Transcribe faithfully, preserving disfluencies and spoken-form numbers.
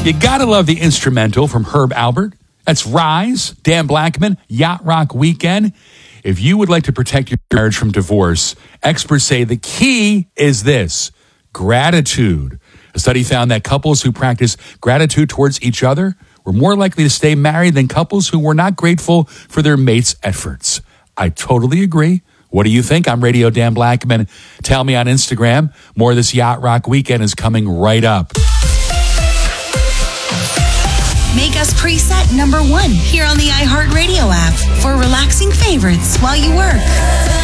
You gotta love the instrumental from Herb Alpert. That's Rise, Dan Blackman, Yacht Rock Weekend. If you would like to protect your marriage from divorce, experts say the key is this: gratitude. A study found that couples who practice gratitude towards each other were more likely to stay married than couples who were not grateful for their mate's efforts. I totally agree. What do you think? I'm Radio Dan Blackman. Tell me on Instagram. More of this Yacht Rock Weekend is coming right up. Make us preset number one here on the iHeartRadio app for relaxing favorites while you work.